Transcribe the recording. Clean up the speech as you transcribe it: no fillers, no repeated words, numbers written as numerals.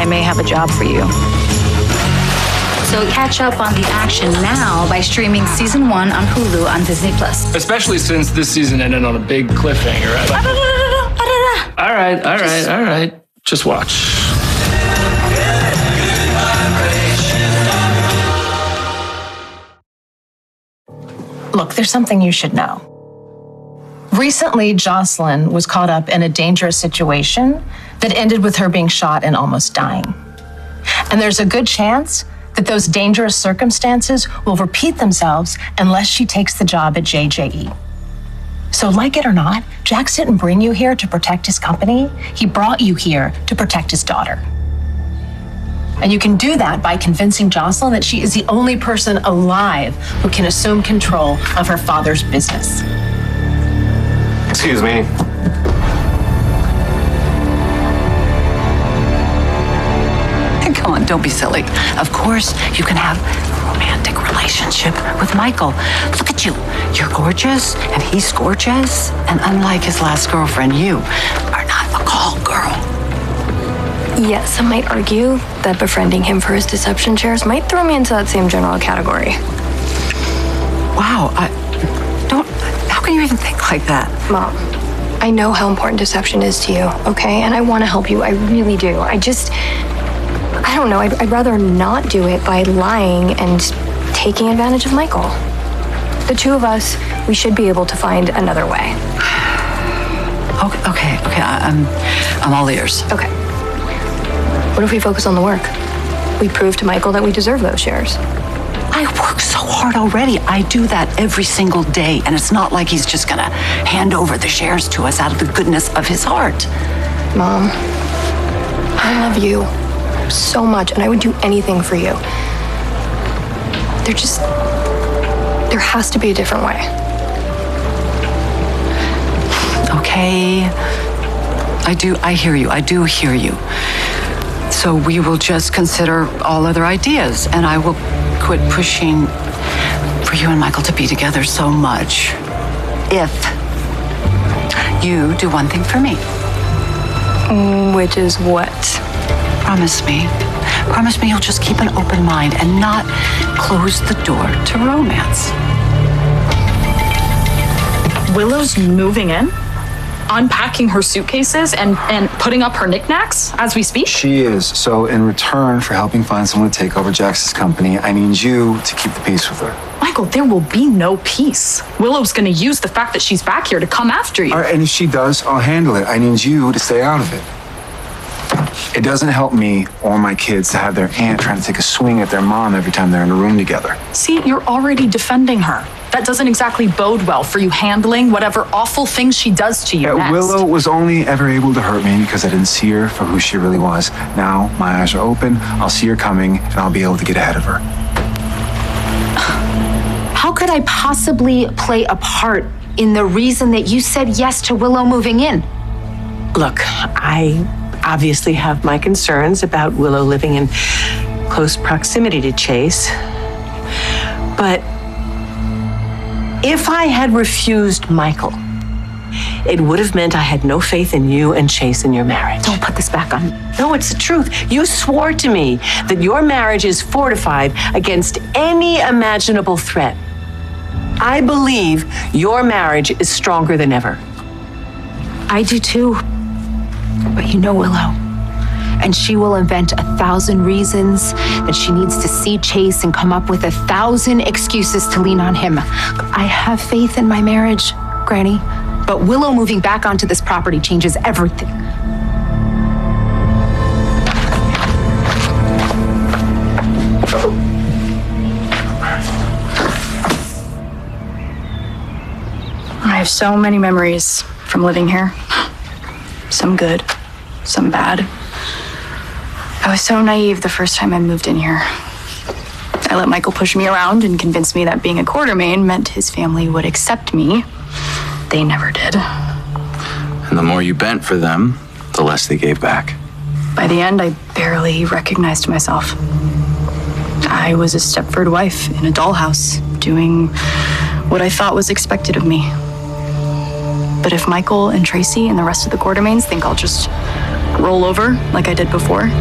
I may have a job for you. So catch up on the action now by streaming season 1 on Hulu on Disney+. Especially since this season ended on a big cliffhanger. All right. Just watch. Look, there's something you should know. Recently, Jocelyn was caught up in a dangerous situation that ended with her being shot and almost dying. And there's a good chance that those dangerous circumstances will repeat themselves unless she takes the job at JJE. So like it or not, Jax didn't bring you here to protect his company. He brought you here to protect his daughter. And you can do that by convincing Jocelyn that she is the only person alive who can assume control of her father's business. Excuse me. Come on, don't be silly. Of course, you can have a romantic relationship with Michael. Look at you. You're gorgeous, and he's gorgeous. And unlike his last girlfriend, you are not a call girl. Yes, some might argue that befriending him for his deception shares might throw me into that same general category. Wow, how can you even think like that? Mom, I know how important deception is to you, okay? And I want to help you, I really do. I don't know, I'd rather not do it by lying and taking advantage of Michael. The two of us, we should be able to find another way. Okay, I'm all ears. Okay. What if we focus on the work? We prove to Michael that we deserve those shares. I work so hard already. I do that every single day, and it's not like he's just gonna hand over the shares to us out of the goodness of his heart. Mom, I love you so much, and I would do anything for you. There has to be a different way. Okay, I hear you. I do hear you. So we will just consider all other ideas, and I will quit pushing for you and Michael to be together so much if you do one thing for me. Which is what? Promise me you'll just keep an open mind and not close the door to romance. Willow's moving in? Unpacking her suitcases and putting up her knickknacks as we speak? She is. So in return for helping find someone to take over Jax's company, I need you to keep the peace with her. Michael, there will be no peace. Willow's gonna use the fact that she's back here to come after you. All right, and if she does, I'll handle it. I need you to stay out of it. It doesn't help me or my kids to have their aunt trying to take a swing at their mom every time they're in a room together. See, you're already defending her. That doesn't exactly bode well for you handling whatever awful things she does to you next. Willow was only ever able to hurt me because I didn't see her for who she really was. Now my eyes are open, I'll see her coming, and I'll be able to get ahead of her. How could I possibly play a part in the reason that you said yes to Willow moving in? Look, I obviously have my concerns about Willow living in close proximity to Chase. But if I had refused Michael, it would have meant I had no faith in you and Chase in your marriage. Don't put this back on. No, it's the truth. You swore to me that your marriage is fortified against any imaginable threat. I believe your marriage is stronger than ever. I do too. But you know Willow. And she will invent 1,000 reasons that she needs to see Chase and come up with 1,000 excuses to lean on him. I have faith in my marriage, Granny. But Willow moving back onto this property changes everything. I have so many memories from living here. Some good, some bad. I was so naive the first time I moved in here. I let Michael push me around and convince me that being a Quartermain meant his family would accept me. They never did. And the more you bent for them, the less they gave back. By the end, I barely recognized myself. I was a Stepford wife in a dollhouse, doing what I thought was expected of me. But if Michael and Tracy and the rest of the Quartermains think I'll just roll over like I did before,